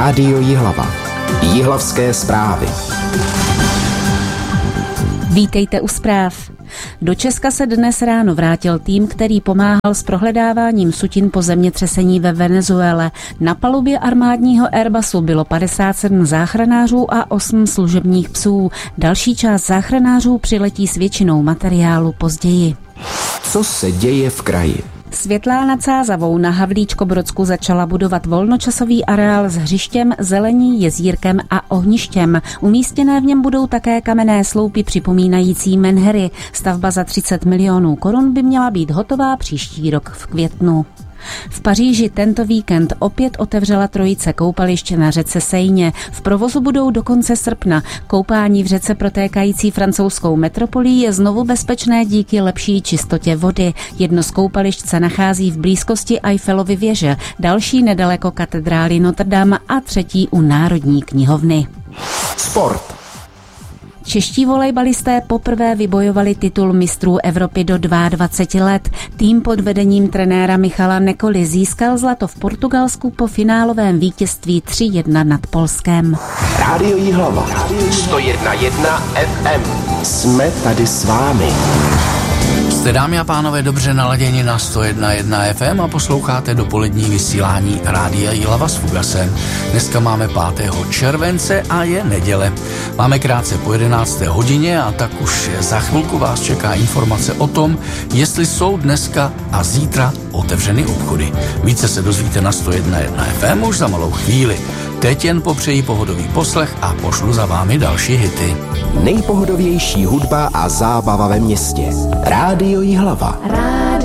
Rádio Jihlava. Jihlavské zprávy. Vítejte u zpráv. Do Česka se dnes ráno vrátil tým, který pomáhal s prohledáváním sutin po zemětřesení ve Venezuele. Na palubě armádního Airbusu bylo 57 záchranářů a 8 služebních psů. Další část záchranářů přiletí s většinou materiálu později. Co se děje v kraji? Světlá nad Sázavou na Havlíčkobrodsku začala budovat volnočasový areál s hřištěm, zelení, jezírkem a ohništěm. Umístěné v něm budou také kamenné sloupy připomínající menhery. Stavba za 30 milionů korun by měla být hotová příští rok v květnu. V Paříži tento víkend opět otevřela trojice koupališť na řece Seině. V provozu budou do konce srpna. Koupání v řece protékající francouzskou metropolí je znovu bezpečné díky lepší čistotě vody. Jedno z koupališť se nachází v blízkosti Eiffelovy věže, další nedaleko katedrály Notre Dame a třetí u Národní knihovny. Sport. Čeští volejbalisté poprvé vybojovali titul mistrů Evropy do 22 let. Tým pod vedením trenéra Michala Nekoly získal zlato v Portugalsku po finálovém vítězství 3-1 nad Polskem. Rádio Jihlava. 101,1 FM. Jsme tady s vámi. Jste, dámy a pánové, dobře naladěni na 101,1 FM a posloucháte dopolední vysílání Rádia Jihlava s Fugasem. Dneska máme 5. července a je neděle. Máme krátce po 11. hodině a tak už za chvilku vás čeká informace o tom, jestli jsou dneska a zítra otevřeny obchody. Více se dozvíte na 101,1 FM už za malou chvíli. Teď jen popřeji pohodový poslech a pošlu za vámi další hity. Nejpohodovější hudba a zábava ve městě. Rádio Jihlava.